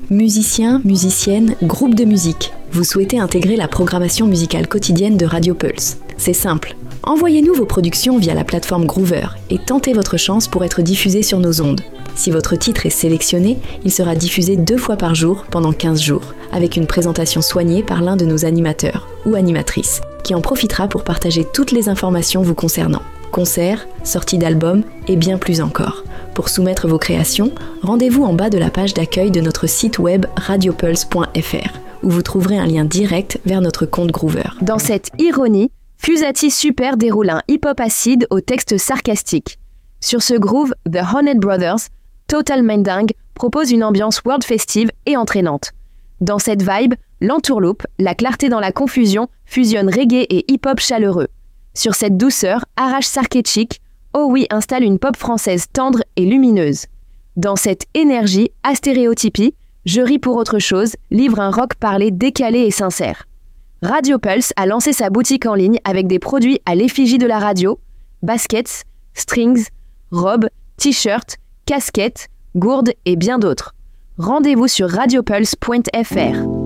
Musiciens, musiciennes, groupes de musique, vous souhaitez intégrer la programmation musicale quotidienne de Radio Pulse. C'est simple. Envoyez-nous vos productions via la plateforme Groover et tentez votre chance pour être diffusé sur nos ondes. Si votre titre est sélectionné, il sera diffusé 2 fois par jour pendant 15 jours, avec une présentation soignée par l'un de nos animateurs ou animatrices, qui en profitera pour partager toutes les informations vous concernant. Concerts, sorties d'albums et bien plus encore. Pour soumettre vos créations, rendez-vous en bas de la page d'accueil de notre site web radiopulse.fr, où vous trouverez un lien direct vers notre compte Groover. Dans cette ironie, Fusati Super déroule un hip-hop acide au texte sarcastique. Sur ce groove, The Hornet Brothers, Total Mindang, propose une ambiance world festive et entraînante. Dans cette vibe, l'entourloupe, la clarté dans la confusion, fusionne reggae et hip-hop chaleureux. Sur cette douceur, Arash Sarketchik, Oh oui installe une pop française tendre et lumineuse. Dans cette énergie, astéréotypie, Je ris pour autre chose, livre un rock parlé décalé et sincère. Radio Pulse a lancé sa boutique en ligne avec des produits à l'effigie de la radio, baskets, strings, robes, t-shirts, casquettes, gourdes et bien d'autres. Rendez-vous sur radiopulse.fr.